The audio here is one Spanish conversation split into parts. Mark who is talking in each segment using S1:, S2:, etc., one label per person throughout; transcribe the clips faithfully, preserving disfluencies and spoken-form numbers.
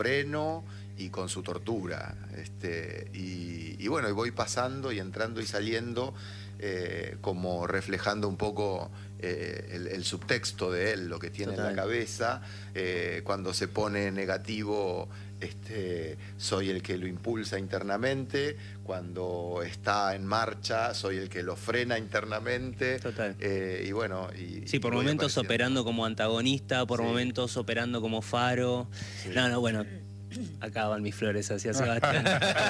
S1: freno y con su tortura. Este, y, y bueno, y voy pasando y entrando y saliendo, eh, como reflejando un poco eh, el, el subtexto de él, lo que tiene Total. en la cabeza. Eh, cuando se pone negativo, este, soy el que lo impulsa internamente. Cuando está en marcha, soy el que lo frena internamente.
S2: Total.
S1: Eh, y bueno, y,
S2: sí, por
S1: y
S2: momentos operando como antagonista, por sí. momentos operando como faro. Sí. No, no, bueno, acá van mis flores hacia Sebastián.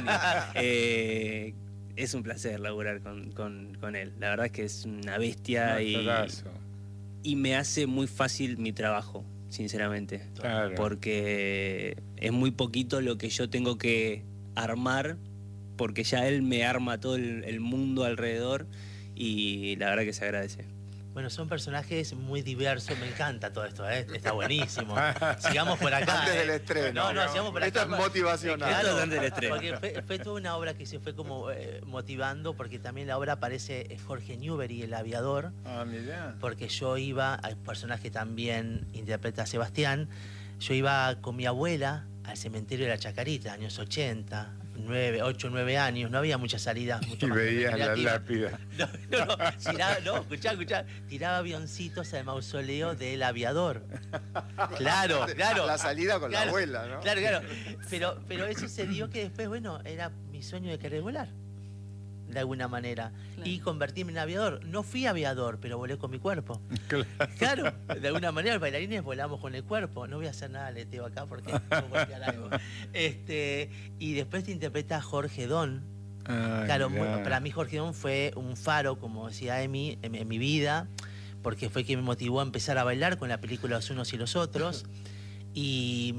S2: eh, es un placer laburar con, con, con él. La verdad es que es una bestia no, y, y me hace muy fácil mi trabajo, sinceramente.
S3: Claro.
S2: Porque es muy poquito lo que yo tengo que armar, porque ya él me arma todo el, el mundo alrededor y la verdad que se agradece.
S4: Bueno, son personajes muy diversos, me encanta todo esto, ¿eh? Está buenísimo. Sigamos por acá.
S1: Antes
S4: ¿eh?
S1: del estreno.
S4: No, no, sigamos por
S1: Esto
S4: acá.
S1: es motivacional.
S4: Claro,
S2: antes del estreno.
S4: Porque fue, fue toda una obra que se fue como eh, motivando, porque también la obra aparece Jorge Newbery, el aviador.
S3: Ah, mirá.
S4: Porque yo iba, al personaje también interpreta a Sebastián, yo iba con mi abuela al cementerio de la Chacarita, años ochenta. Nueve, ocho, nueve años, no había muchas salidas. Mucho
S3: y
S4: más
S3: veías la lápida.
S4: No, no, no, tiraba, no, escuchá, escuchá, tiraba avioncitos al mausoleo del aviador. Claro, claro.
S1: La salida con
S4: claro,
S1: la abuela, ¿no?
S4: Claro, claro. Pero, pero eso se dio que después, bueno, era mi sueño de querer volar, de alguna manera. Claro. Y convertirme en aviador. No fui aviador, pero volé con mi cuerpo.
S3: Claro.
S4: Claro, de alguna manera los bailarines volamos con el cuerpo. No voy a hacer nada aleteo acá porque no voy a tirar algo. Este, y después te interpreta Jorge Don.
S3: Ay,
S4: claro, muy, para mí Jorge Don fue un faro, como decía Emi, en, en mi vida, porque fue quien me motivó a empezar a bailar con la película Los Unos y los Otros. Y,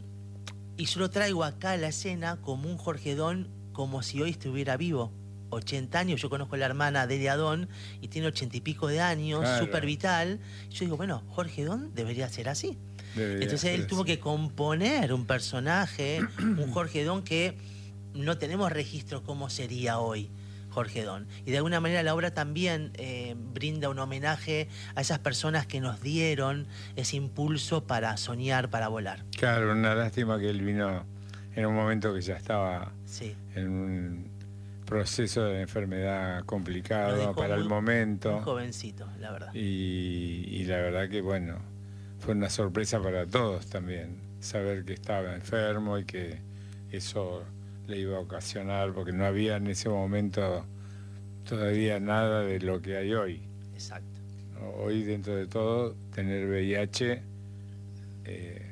S4: y yo lo traigo acá a la escena como un Jorge Don, como si hoy estuviera vivo. ochenta años, yo conozco a la hermana Delia Don y tiene ochenta y pico de años,
S3: claro.
S4: súper vital. Yo digo, bueno, Jorge Don debería ser así.
S3: Debería
S4: Entonces
S3: ser
S4: él
S3: así.
S4: tuvo que componer un personaje, un Jorge Don que no tenemos registros cómo sería hoy Jorge Don. Y de alguna manera la obra también eh, brinda un homenaje a esas personas que nos dieron ese impulso para soñar, para volar.
S3: Claro, una lástima que él vino en un momento que ya estaba
S4: sí.
S3: en un proceso de enfermedad complicado para
S4: muy,
S3: el momento.
S4: Un jovencito, la verdad.
S3: Y, y la verdad que, bueno, fue una sorpresa para todos también, saber que estaba enfermo y que eso le iba a ocasionar, porque no había en ese momento todavía nada de lo que hay hoy.
S4: Exacto.
S3: Hoy, dentro de todo, tener V I H eh,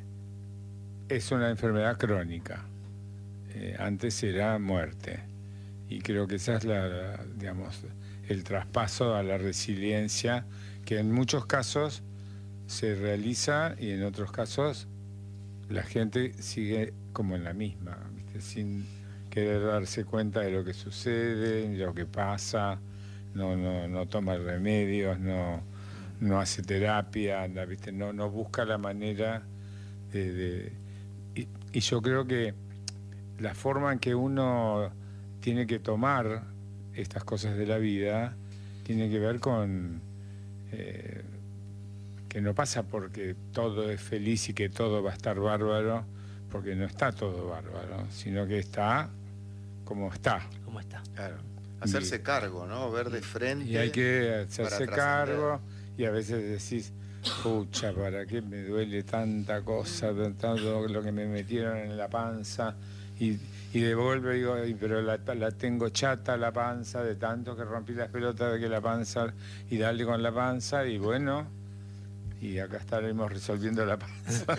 S3: es una enfermedad crónica. Eh, antes era muerte. Y creo que esa es la, la, digamos, el traspaso a la resiliencia que en muchos casos se realiza y en otros casos la gente sigue como en la misma, ¿viste? Sin querer darse cuenta de lo que sucede, de lo que pasa, no, no, no toma remedios, no, no hace terapia, ¿viste? No, no busca la manera de... de y, y yo creo que la forma en que uno tiene que tomar estas cosas de la vida, tiene que ver con eh, que no pasa porque todo es feliz y que todo va a estar bárbaro, porque no está todo bárbaro, sino que está como está.
S4: Como está.
S1: Claro. Hacerse
S3: y,
S1: lo ¿no? Ver de frente.
S3: Y hay que hacerse cargo, y a veces decís, pucha, ¿para qué me duele tanta cosa, tanto lo que me metieron en la panza? Y, y devuelvo y digo, pero la, la tengo chata la panza de tanto que rompí las pelotas de que la panza, y darle con la panza, y bueno, y acá estaremos resolviendo la panza.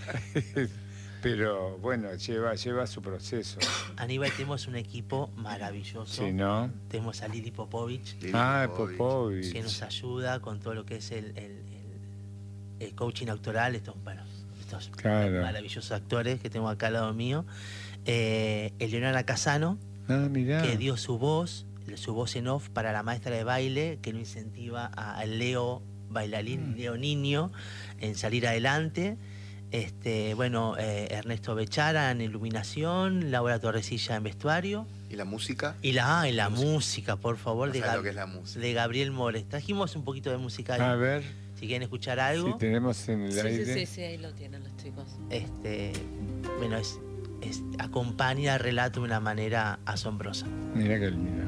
S3: Pero bueno, lleva, lleva su proceso.
S4: Aníbal, tenemos un equipo maravilloso.
S3: Sí, ¿no?
S4: Tenemos a Lili Popovich.
S1: Lili
S3: ah,
S1: Popovich.
S3: Popovich.
S4: Que nos ayuda con todo lo que es el, el, el, el coaching actoral. Estos, bueno, estos
S3: claro.
S4: maravillosos actores que tengo acá al lado mío. Eh, Eleonora Casano,
S3: ah, mirá.
S4: que dio su voz, su voz en off para la maestra de baile, que lo incentiva a Leo bailarín, mm. Leo niño, en salir adelante. Este, bueno, eh, Ernesto Bechara en iluminación, Laura Torresilla en vestuario.
S1: ¿Y la música?
S4: Y la, ah, y la música, música, por favor,
S1: no
S4: de,
S1: Gab lo que es la música.
S4: de Gabriel Mores. Trajimos un poquito de música ahí.
S3: A ver.
S4: Si quieren escuchar algo.
S3: Si tenemos en el
S5: sí,
S3: aire.
S5: Sí, sí, sí, ahí lo tienen los chicos.
S4: Este, bueno, es, es, acompaña el relato de una manera asombrosa.
S3: Mira qué lindo.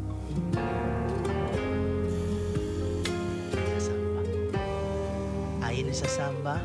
S4: Esa samba. Ahí en esa samba,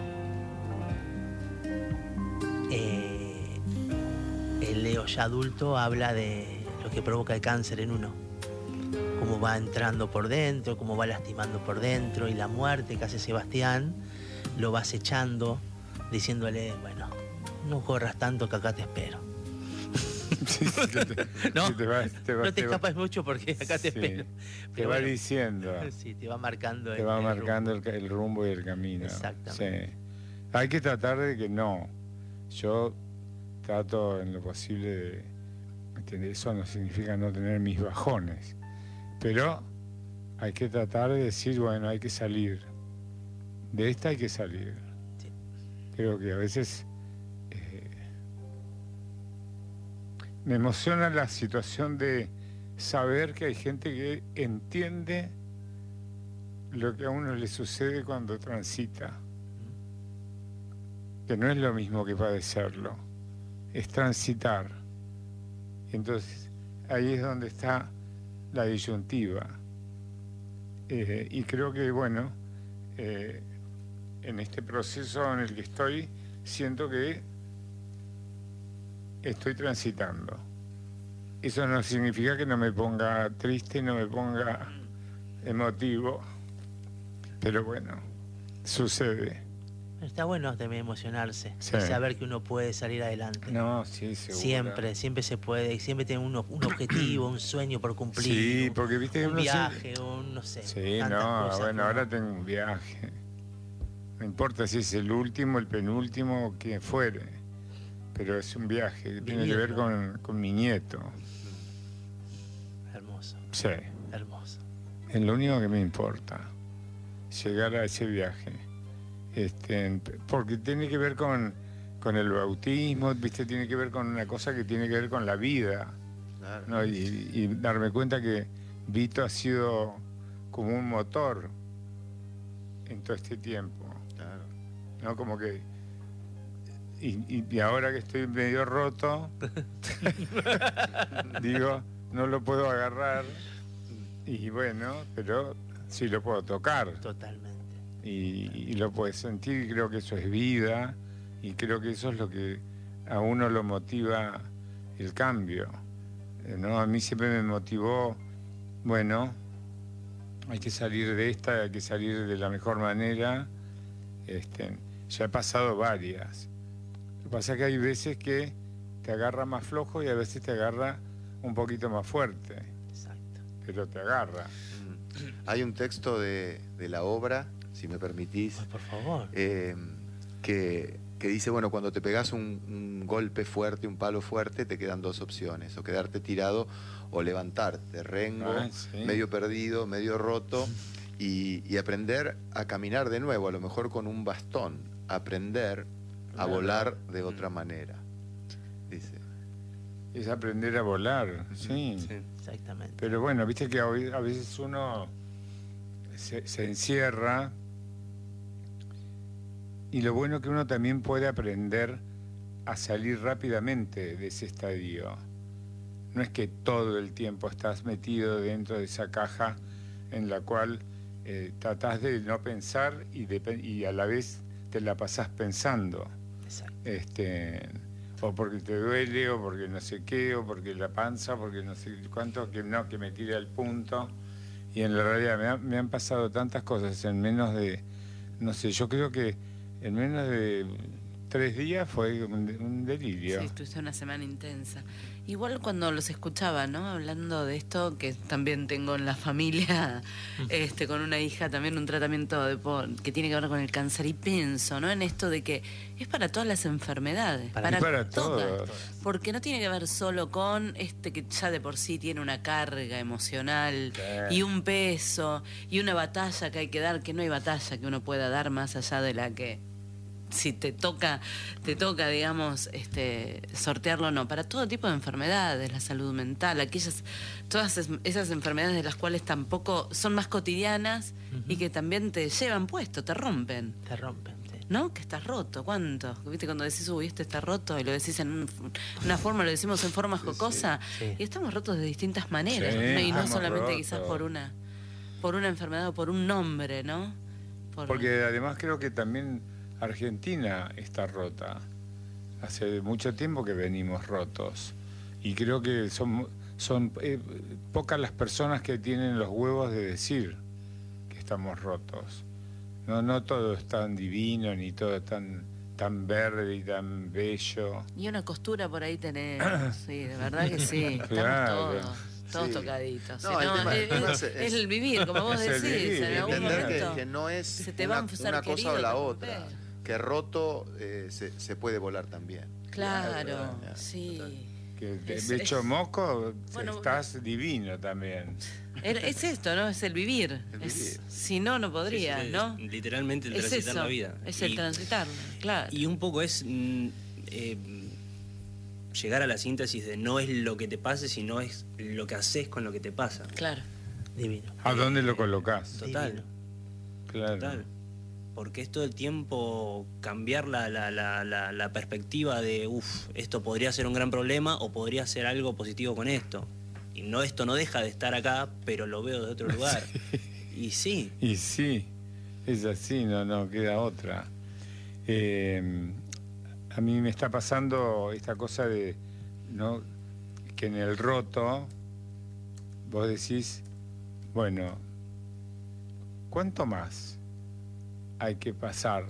S4: eh, el Leo ya adulto habla de lo que provoca el cáncer en uno. Cómo va entrando por dentro, cómo va lastimando por dentro, y la muerte que hace Sebastián lo va acechando, diciéndole, bueno, no corras tanto que acá te espero.
S3: Sí, sí, te,
S4: no,
S3: sí, te va, te va,
S4: no te,
S3: te
S4: escapas
S3: va,
S4: mucho porque acá te
S3: sí,
S4: espero.
S3: Te
S4: Pero
S3: va
S4: bueno,
S3: diciendo.
S4: Sí, te va marcando
S3: Te
S4: el,
S3: va
S4: el
S3: marcando
S4: rumbo.
S3: el, el rumbo y el camino.
S4: Exactamente.
S3: Sí. Hay que tratar de que no. Yo trato en lo posible de... ¿entendés? Eso no significa no tener mis bajones. Pero hay que tratar de decir, bueno, hay que salir. De esta hay que salir.
S4: Sí.
S3: Creo que a veces eh, me emociona la situación de saber que hay gente que entiende lo que a uno le sucede cuando transita. Que no es lo mismo que padecerlo, es transitar. Y entonces ahí es donde está la disyuntiva. Eh, y creo que, bueno, eh, en este proceso en el que estoy, siento que estoy transitando. Eso no significa que no me ponga triste, no me ponga emotivo, pero bueno, sucede.
S4: Está bueno también emocionarse,
S3: Sí.
S4: y saber que uno puede salir adelante.
S3: No, sí, seguro.
S4: Siempre, siempre se puede, y siempre tiene uno, un objetivo, un sueño por cumplir.
S3: Sí, porque viste que
S4: un
S3: uno se-
S4: viaje, un no sé.
S3: Sí,
S4: tantas
S3: no,
S4: cosas
S3: bueno,
S4: que
S3: ahora
S4: uno-
S3: tengo un viaje. No importa si es el último, el penúltimo, quien fuere. Pero es un viaje que tiene que ver
S4: Vivirlo.
S3: con, con mi nieto.
S4: Hermoso,
S3: Sí,
S4: hermoso.
S3: es lo único que me importa. Llegar a ese viaje. Este, porque tiene que ver con, con el bautismo, viste, tiene que ver con una cosa que tiene que ver con la vida.
S1: Claro.
S3: ¿No? Y, y darme cuenta que Vito ha sido como un motor en todo este tiempo,
S1: Claro.
S3: ¿no? Como que... Y, y- y ahora que estoy medio roto, digo, no lo puedo agarrar, y bueno, pero sí lo puedo tocar,
S4: Totalmente.
S3: y, y lo puedo sentir, y creo que eso es vida, y creo que eso es lo que a uno lo motiva el cambio. Eh, ¿no? A mí siempre me motivó, bueno, hay que salir de esta, hay que salir de la mejor manera. Este, ya he pasado varias. Lo que pasa es que hay veces que te agarra más flojo y a veces te agarra un poquito más fuerte,
S4: Exacto.
S3: pero te agarra.
S1: Mm. Hay un texto de, de la obra, si me permitís,
S4: Ay, por favor.
S1: eh, que, que dice, bueno, cuando te pegas un, un golpe fuerte, un palo fuerte, te quedan dos opciones, o quedarte tirado o levantarte, rengo,
S3: Ah, sí.
S1: medio perdido, medio roto, y, y aprender a caminar de nuevo, a lo mejor con un bastón, aprender a
S3: Claro.
S1: volar de otra manera, dice.
S3: Es aprender a volar, sí.
S2: Sí.
S4: Exactamente.
S3: Pero bueno, viste que a a veces uno se, se encierra, y lo bueno que uno también puede aprender a salir rápidamente de ese estadio. No es que todo el tiempo estás metido dentro de esa caja en la cual eh, tratás de no pensar y, de, y a la vez te la pasás pensando.
S4: Exacto.
S3: Este, o porque te duele, o porque no sé qué, o porque la panza, porque no sé cuánto, que no, que me tire al punto. Y en la realidad me, ha- me han pasado tantas cosas en menos de, no sé, yo creo que en menos de tres días fue un, un delirio.
S5: Sí, tuviste una semana intensa. Igual cuando los escuchaba, ¿no? Hablando de esto, que también tengo en la familia, este, con una hija también un tratamiento de po- que tiene que ver con el cáncer, y pienso, ¿no? En esto de que es para todas las enfermedades,
S4: Para-
S3: Y para todos.
S5: porque no tiene que ver solo con este que ya de por sí tiene una carga emocional
S3: Sí.
S5: y un peso y una batalla que hay que dar, que no hay batalla que uno pueda dar más allá de la que si te toca, te toca, digamos, este, sortearlo o no, para todo tipo de enfermedades, la salud mental, aquellas, todas es- esas enfermedades de las cuales tampoco son más cotidianas y que también te llevan puesto, te rompen.
S4: Te rompen. Sí.
S5: ¿no? Que estás roto, ¿cuánto? ¿Viste cuando decís, uy, este está roto? Y lo decís en un- una forma, lo decimos en forma jocosa.
S4: sí.
S5: Y estamos rotos de distintas maneras.
S3: Sí,
S5: ¿no? Y no
S3: estamos
S5: solamente
S3: rotos.
S5: quizás por una por una enfermedad o por un nombre, ¿no? Por-
S3: Porque además creo que también Argentina está rota. Hace mucho tiempo que venimos rotos. Y creo que son, son eh, pocas las personas que tienen los huevos de decir que estamos rotos. No, no todo es tan divino, ni todo es tan, tan verde y tan bello.
S5: Y una costura por ahí tenemos, sí, de verdad que sí. Estamos
S3: Claro.
S5: todos, todos
S1: Sí.
S5: tocaditos.
S1: No,
S5: Sí,
S1: el
S5: no,
S1: tema-
S5: es,
S1: el tema
S5: es-
S1: es-
S5: es el vivir, como vos
S3: es el
S5: decís.
S3: vivir,
S5: En algún
S1: Entender que,
S5: momento
S1: que no es
S5: se te
S1: una,
S5: va un ser
S1: una cosa
S5: querido
S1: o la
S5: que
S1: otra.
S5: romper.
S1: Que roto eh, se, se puede volar también.
S5: Claro,
S1: Claro,
S5: sí.
S3: Que de
S5: Es-
S3: hecho
S5: es-
S3: moco
S5: Bueno,
S3: estás divino también.
S5: Er- Es esto, ¿no? Es el vivir.
S1: El
S5: Es-
S1: vivir.
S5: si no, no podría,
S2: Sí, sí,
S5: ¿no?
S2: es literalmente el
S5: Es
S2: transitar
S5: eso,
S2: la vida.
S5: es el
S2: Y-
S5: transitarlo, claro.
S2: Y un poco es mm, eh, llegar a la síntesis de no es lo que te pase, sino es lo que haces con lo que te pasa.
S5: Claro.
S4: Divino.
S3: ¿A dónde lo colocás?
S2: Total,
S4: Divino.
S3: Claro.
S2: total. Porque es todo el tiempo cambiar la, la, la, la, la perspectiva de, uff, esto podría ser un gran problema o podría ser algo positivo con esto. Y no, esto no deja de estar acá, pero lo veo de otro lugar. Y sí,
S3: Y sí, es así, no, no queda otra. Eh, a mí me está pasando esta cosa de, ¿no? Que en el roto vos decís, bueno, ¿cuánto más hay que pasar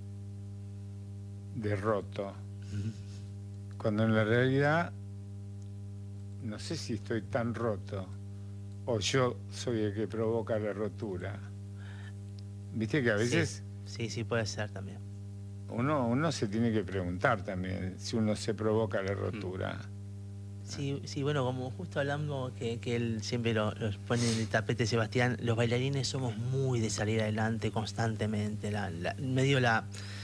S3: de roto? Cuando en la realidad no sé si estoy tan roto o yo soy el que provoca la rotura. Viste que a veces
S4: Sí, sí, puede ser también.
S3: uno, uno se tiene que preguntar también si uno se provoca la rotura.
S4: Sí, sí, bueno, como justo hablando que, que él siempre lo, lo pone en el tapete, Sebastián, los bailarines somos muy de salir adelante constantemente. La, la, medio la.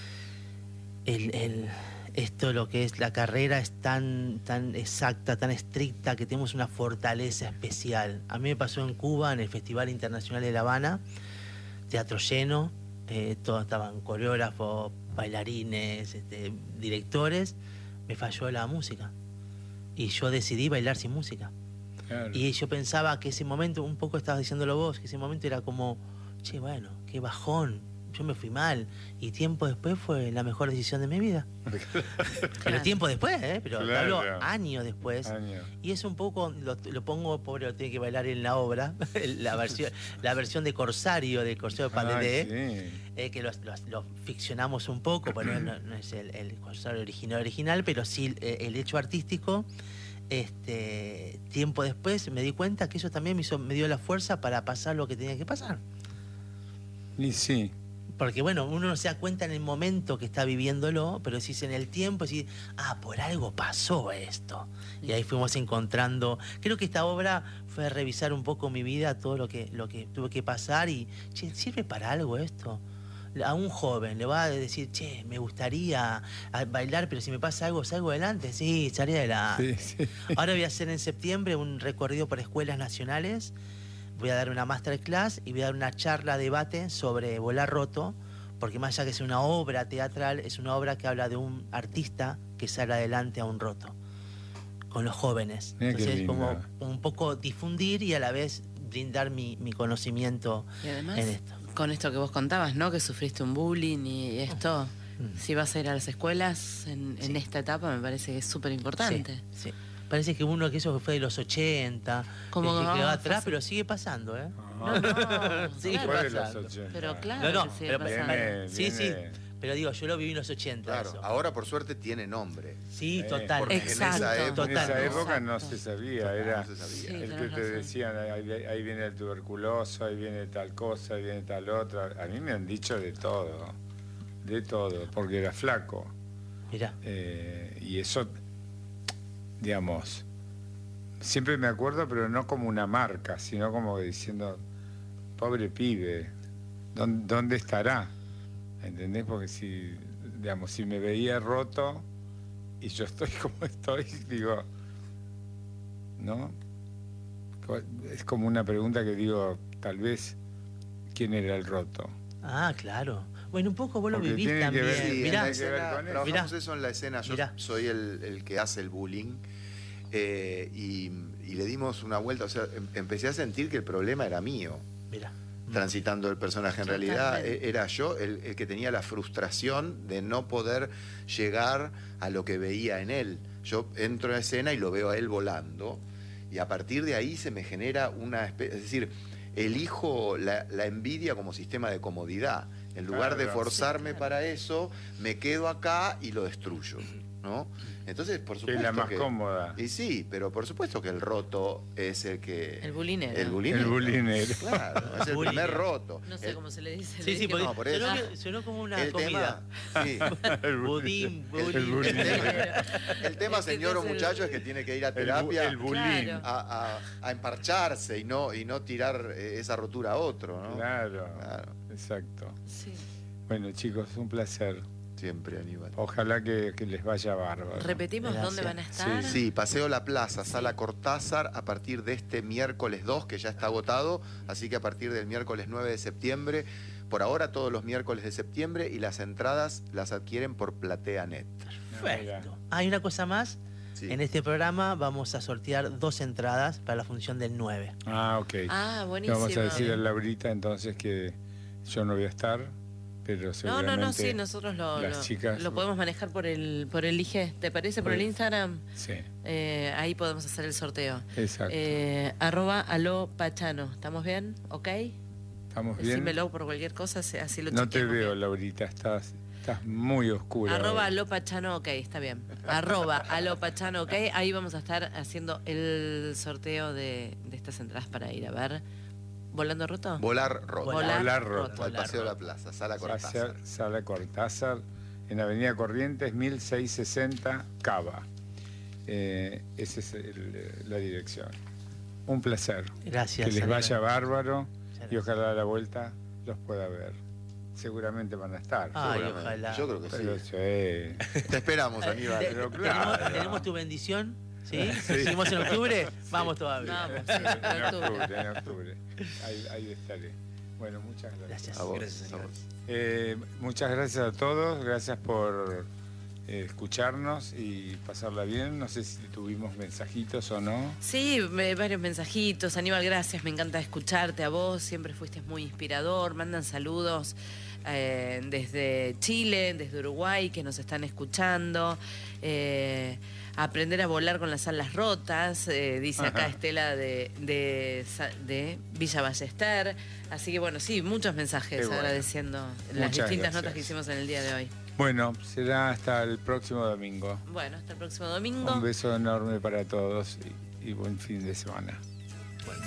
S4: El, el, esto, lo que es la carrera, es tan, tan exacta, tan estricta, que tenemos una fortaleza especial. A mí me pasó en Cuba, en el Festival Internacional de La Habana, teatro lleno, eh, todos estaban coreógrafos, bailarines, este, directores. Me falló la música. Y yo decidí bailar sin música.
S3: Claro.
S4: Y yo pensaba que ese momento, un poco estabas diciéndolo vos, que ese momento era como, che, bueno, qué bajón, yo me fui mal. Y tiempo después fue la mejor decisión de mi vida. Pero tiempo después, ¿eh? Pero te
S3: Claro.
S4: hablo años después.
S3: Años.
S4: Y es un poco, lo, lo pongo, pobre, lo tiene que bailar en la obra, la versión, la versión de Corsario, de Corsario de Palelé,
S3: Ay, sí.
S4: eh, que lo, lo- lo ficcionamos un poco, bueno, no, no es el, el Corsario original original, pero sí eh, el hecho artístico. Este, tiempo después me di cuenta que eso también me, hizo, me dio la fuerza para pasar lo que tenía que pasar.
S3: Y sí.
S4: Porque bueno, uno no se da cuenta en el momento que está viviéndolo, pero decís en el tiempo, decís, ah, por algo pasó esto. Y ahí fuimos encontrando. Creo que esta obra fue revisar un poco mi vida, todo lo que, lo que tuve que pasar y, che, ¿sirve para algo esto? A un joven le va a decir, che, me gustaría a- bailar, pero si me pasa algo, ¿salgo adelante? Sí, salí adelante.
S3: Sí, sí.
S4: Ahora voy a hacer en septiembre un recorrido por escuelas nacionales. Voy a dar una masterclass y voy a dar una charla, debate sobre Volar Roto, porque más allá que es una obra teatral, es una obra que habla de un artista que sale adelante a un roto, con los jóvenes.
S3: Mira qué
S4: Entonces, como
S3: lindo.
S4: un poco difundir y a la vez brindar mi, mi conocimiento
S5: Y además,
S4: en esto.
S5: con esto que vos contabas, ¿no? Que sufriste un bullying y esto,
S4: Mm.
S5: si vas a ir a las escuelas en, en
S4: Sí.
S5: esta etapa, me parece que es súper importante.
S4: Sí, sí. Parece que uno que eso fue de los ochenta,
S5: Como
S4: que
S5: que
S4: quedó
S5: no,
S4: atrás,
S5: fue-
S4: pero sigue pasando, ¿eh?
S5: No, no,
S4: Sí,
S5: claro.
S3: Después de los
S4: pasando.
S3: ochenta.
S5: Pero claro,
S4: No, no,
S5: que sigue
S4: pero
S5: pasando.
S3: Viene-
S4: Sí, sí.
S3: viene-
S4: Pero digo, yo lo viví en los ochenta.
S1: Claro,
S4: eso.
S1: ahora por suerte tiene nombre.
S4: Sí,
S3: Eh,
S4: total.
S1: porque
S5: Exacto.
S1: en esa
S3: En
S1: época,
S3: esa
S4: Total.
S3: época no
S5: Exacto.
S3: se sabía, era
S1: no se sabía.
S5: Sí,
S3: el que
S5: tenés
S3: te
S5: razón.
S3: decían, ahí, ahí viene el tuberculoso, ahí viene tal cosa, ahí viene tal otra. A mí me han dicho de todo, de todo, porque era flaco.
S4: Mirá.
S3: Eh, y eso, digamos, siempre me acuerdo, pero no como una marca, sino como diciendo, pobre pibe, ¿dónde, dónde estará? ¿Entendés? Porque si, digamos, si me veía roto y yo estoy como estoy, digo, ¿no? Es como una pregunta que digo, tal vez, ¿quién era el roto?
S4: Ah, claro. Bueno, un poco vos lo
S3: Porque
S4: vivís
S3: tiene que ver-
S4: también.
S1: Sí, en
S4: Mirá,
S1: la escena,
S3: que ver con eso.
S1: trabajamos
S4: Mirá.
S1: eso en la escena. Yo
S4: Mirá.
S1: soy el, el que hace el bullying. eh, y, y le dimos una vuelta. O sea, em- empecé a sentir que el problema era mío,
S4: mirá.
S1: transitando el personaje. En realidad
S5: Totalmente.
S1: e- era yo el, el que tenía la frustración de no poder llegar a lo que veía en él. Yo entro en escena y lo veo a él volando, y a partir de ahí se me genera una especie, es decir, elijo la, la envidia como sistema de comodidad. En lugar de
S3: Claro.
S1: forzarme
S5: Sí, claro.
S1: para eso, me quedo acá y lo destruyo, ¿no? Entonces, por
S3: Que
S1: supuesto
S3: es la más
S1: que-
S3: cómoda.
S1: Y sí, pero por supuesto que el roto es el que...
S5: El bulinero.
S1: El bulinero.
S3: El bulinero.
S1: Claro, es el
S4: Bulinero.
S1: primer roto.
S5: No sé
S1: El-
S5: cómo se le dice.
S4: Sí,
S5: le
S4: sí,
S5: dije,
S4: porque
S1: no, por
S4: sonó,
S1: eso.
S4: que- sonó como una
S1: el
S4: comida.
S1: tema, sí.
S3: El
S4: Budín,
S1: El-
S4: budín.
S3: el budín.
S1: El tema,
S5: Es que
S1: señor o
S5: es el-
S1: muchacho, es que tiene que ir a
S3: El bu-
S1: terapia
S3: el bulín.
S5: Claro.
S1: a, a- a emparcharse y no, y no tirar eh, esa rotura a otro, ¿no?
S3: Claro,
S1: Claro.
S3: exacto.
S5: Sí.
S3: Bueno, chicos, un placer.
S1: Siempre, Aníbal.
S3: Ojalá que, que les vaya bárbaro.
S5: Repetimos
S4: Gracias.
S5: dónde van a estar.
S1: Sí, Paseo La Plaza, Sala Cortázar, a partir de este miércoles dos, que ya está agotado, así que a partir del miércoles nueve de septiembre, por ahora todos los miércoles de septiembre, y las entradas las adquieren por PlateaNet.
S4: Perfecto. Hay una cosa más.
S1: Sí.
S4: En este programa vamos a sortear dos entradas para la función del nueve.
S3: Ah, ok.
S5: Ah,
S3: Le
S5: buenísimo.
S3: vamos a decir a Laurita entonces que yo no voy a estar, pero
S5: No,
S3: seguramente...
S5: no, no, sí, nosotros lo,
S3: las
S5: lo-
S3: chicas-
S5: lo podemos manejar por el por el I G, ¿te parece? Por
S3: Por
S5: el
S3: el-
S5: Instagram.
S3: Sí,
S5: Eh, ahí podemos hacer el sorteo.
S3: exacto.
S5: Eh, arroba alo pachano. ¿Estamos bien? ¿Ok?
S3: ¿Estamos bien?
S5: Decímelo por cualquier cosa, así así lo
S3: No te
S5: chequeamos
S3: veo,
S5: bien.
S3: Laurita, estás, estás muy oscura.
S5: Arroba
S3: hoy.
S5: alo pachano, ok, está bien. Arroba alo pachano, ok. Ahí vamos a estar haciendo el sorteo de, de estas entradas para ir a ver. ¿Volando roto?
S1: Volar Roto.
S5: Volar
S3: Volar
S5: roto.
S3: roto.
S1: Al
S4: Volar
S1: Paseo de la
S4: Roto.
S1: Plaza, Sala
S3: Va a ser
S1: Cortázar.
S3: Sala Cortázar, en Avenida Corrientes, mil seiscientos sesenta, Cava. Eh, esa es el- la dirección. Un placer.
S4: Gracias.
S3: Que les
S4: Aníbal.
S3: vaya bárbaro
S4: Muchas
S3: y
S4: gracias.
S3: ojalá a la vuelta los pueda ver. Seguramente van a estar.
S4: Ay,
S1: Seguramente.
S4: ojalá.
S1: Yo creo que
S3: Pero
S1: sí.
S3: sí.
S1: Te esperamos, Aníbal.
S4: Te-
S3: pero
S4: tenemos,
S3: claro.
S4: tenemos tu bendición, ¿sí? ¿Seguimos en octubre? Vamos todavía.
S5: Vamos, sí,
S3: En
S5: en octubre.
S3: octubre, en octubre. Ahí, ahí estaré. Bueno, muchas gracias.
S4: Gracias.
S1: A vos,
S2: Gracias,
S1: a vos.
S3: Eh, muchas gracias a todos, gracias por eh, escucharnos y pasarla bien. No sé si tuvimos mensajitos o no.
S5: Sí, me- varios mensajitos. Aníbal, gracias, me encanta escucharte a vos, siempre fuiste muy inspirador. Mandan saludos eh, desde Chile, desde Uruguay, que nos están escuchando. Eh, aprender a volar con las alas rotas, eh, dice acá
S3: Ajá.
S5: Estela de, de, Sa- de Villa Ballester. Así que bueno, sí, muchos mensajes
S3: Qué bueno.
S5: agradeciendo las
S3: Muchas
S5: distintas
S3: gracias.
S5: notas que hicimos en el día de hoy.
S3: Bueno, será hasta el próximo domingo.
S5: Bueno, hasta el próximo domingo.
S3: Un beso enorme para todos y, y buen fin de semana.